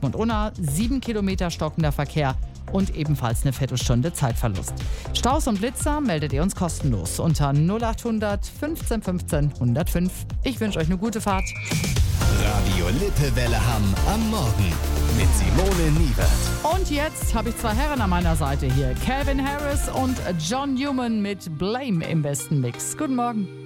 Dortmund-Unna, 7 Kilometer stockender Verkehr und ebenfalls eine Viertelstunde Zeitverlust. Staus und Blitzer meldet ihr uns kostenlos unter 0800 15 15 105. Ich wünsche euch eine gute Fahrt. Radio Lippewelle Hamm am Morgen mit Simone Niewert. Und jetzt habe ich zwei Herren an meiner Seite hier. Calvin Harris und John Newman mit Blame im besten Mix. Guten Morgen.